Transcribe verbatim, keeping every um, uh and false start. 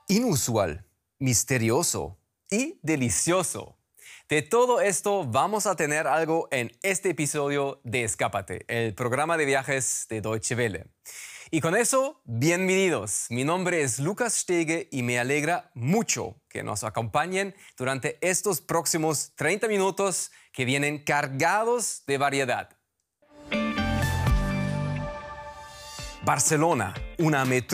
inusual, misterioso y delicioso. De todo esto vamos a tener algo en este episodio de Escápate, el programa de viajes de Deutsche Welle. Y con eso, bienvenidos. Mi nombre es Lucas Stege y me alegra mucho que nos acompañen durante estos próximos treinta minutos que vienen cargados de variedad. Barcelona, una metrópoli